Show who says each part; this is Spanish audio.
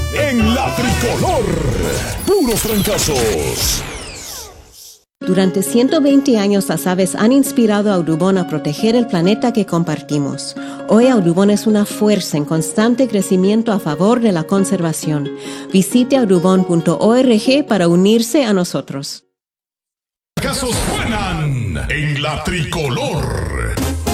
Speaker 1: en la tricolor. Puros trancazos.
Speaker 2: Durante 120 años las aves han inspirado a Audubon a proteger el planeta que compartimos. Hoy Audubon es una fuerza en constante crecimiento a favor de la conservación. Visite audubon.org para unirse a nosotros.
Speaker 1: Casos suenan en la tricolor.